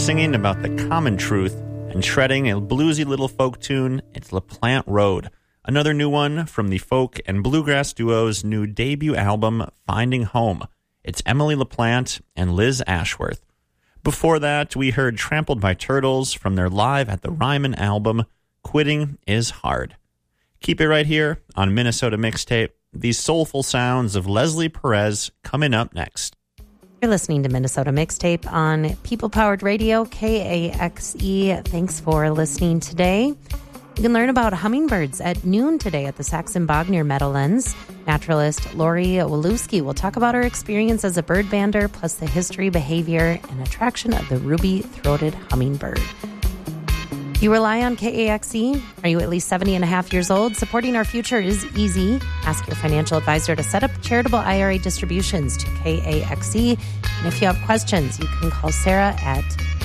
singing about the common truth and shredding a bluesy little folk tune. It's LaPlante Road, another new one from the folk and bluegrass duo's new debut album, Finding Home. It's Emily LaPlante and Liz Ashworth. Before that, we heard Trampled by Turtles from their Live at the Ryman album, Quitting is Hard. Keep it right here on Minnesota Mixtape. These soulful sounds of Leslie Perez coming up next. You're listening to Minnesota Mixtape on People Powered Radio, KAXE. Thanks for listening today. You can learn about hummingbirds at noon today at the Saxon-Bogner Meadowlands. Naturalist Lori Walewski will talk about her experience as a bird bander, plus the history, behavior, and attraction of the ruby-throated hummingbird. You rely on KAXE? Are you at least 70 and a half years old? Supporting our future is easy. Ask your financial advisor to set up charitable IRA distributions to KAXE. And if you have questions, you can call Sarah at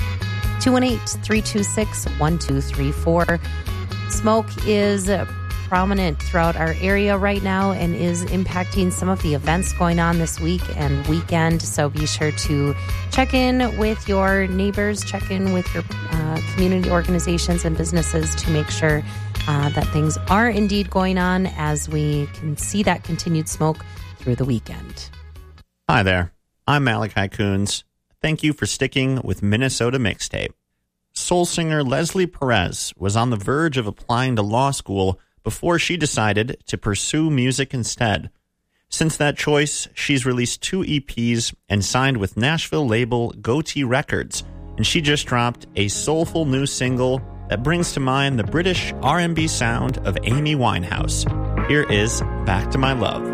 218-326-1234. Smoke is prominent throughout our area right now and is impacting some of the events going on this week and weekend. So be sure to check in with your neighbors, check in with your community organizations and businesses to make sure that things are indeed going on as we can see that continued smoke through the weekend. Hi there. I'm Malachi Coons. Thank you for sticking with Minnesota Mixtape. Soul singer Leslie Perez was on the verge of applying to law school before she decided to pursue music instead. Since that choice, she's released 2 EPs and signed with Nashville label Goatee Records, and she just dropped a soulful new single that brings to mind the British R&B sound of Amy Winehouse. Here is Back to My Love.